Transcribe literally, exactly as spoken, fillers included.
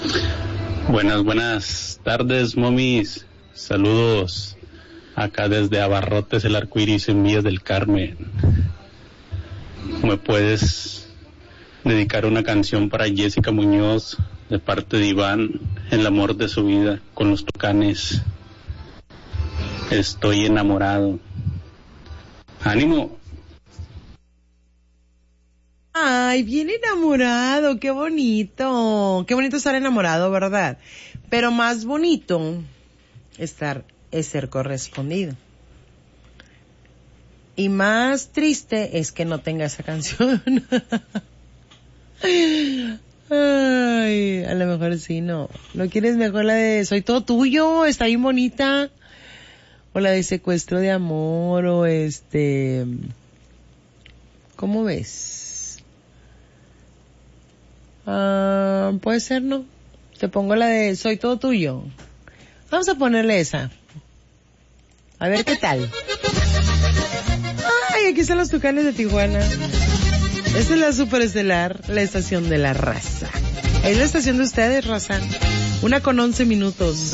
Buenas, buenas tardes, momis. Saludos acá desde Abarrotes, el Arcoiris en Villas del Carmen. ¿Me puedes dedicar una canción para Jessica Muñoz de parte de Iván, el amor de su vida, con los Tucanes? Estoy enamorado. ¡Ánimo! Ay, bien enamorado, qué bonito. Qué bonito estar enamorado, ¿verdad? Pero más bonito estar es ser correspondido. Y más triste es que no tenga esa canción. Ay, a lo mejor sí, no. ¿No quieres mejor la de Soy todo tuyo? Está bien bonita. O la de Secuestro de amor, o este... ¿Cómo ves? Ah, puede ser, ¿no? Te pongo la de Soy todo tuyo. Vamos a ponerle esa. A ver qué tal. Ay, aquí están los Tucanes de Tijuana. Esta es la Superestelar, la estación de la raza. Es la estación de ustedes, raza. Una con once minutos.